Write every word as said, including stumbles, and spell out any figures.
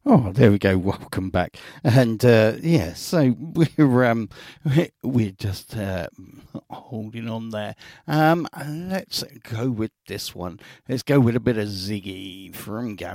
Oh, there we go. Welcome back. And uh, yeah, so we're um we're just uh, holding on there. Um, let's go with this one. Let's go with a bit of Ziggy from Gary.